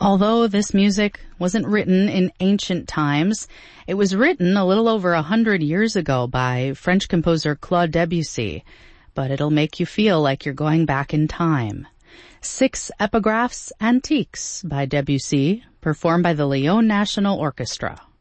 Although this music wasn't written in ancient times, it was written a little over 100 years ago by French composer Claude Debussy, but it'll make you feel like you're going back in time. 6 Epigraphs Antiques by Debussy, performed by the Lyon National Orchestra.